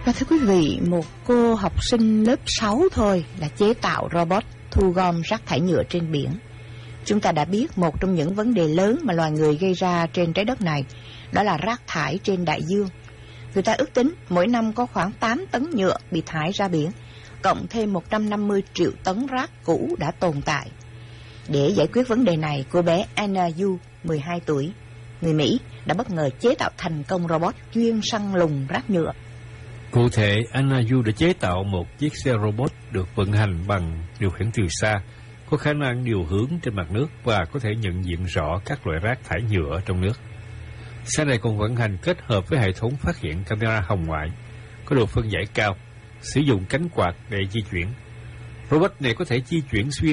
Và thưa quý vị, một cô học sinh lớp 6 thôi đã chế tạo robot thu gom rác thải nhựa trên biển. Chúng ta đã biết một trong những vấn đề lớn mà loài người gây ra trên trái đất này, đó là rác thải trên đại dương. Người ta ước tính mỗi năm có khoảng 8 tấn nhựa bị thải ra biển, cộng thêm 150 triệu tấn rác cũ đã tồn tại. Để giải quyết vấn đề này, cô bé Anna Yu, 12 tuổi, người Mỹ, đã bất ngờ chế tạo thành công robot chuyên săn lùng rác nhựa. Cụ thể, Anna Yu đã chế tạo một chiếc xe robot được vận hành bằng điều khiển từ xa, có khả năng điều hướng trên mặt nước và có thể nhận diện rõ các loại rác thải nhựa trong nước. Xe này còn vận hành kết hợp với hệ thống phát hiện camera hồng ngoại, có độ phân giải cao, sử dụng cánh quạt để di chuyển. Robot này có thể di chuyển xuyên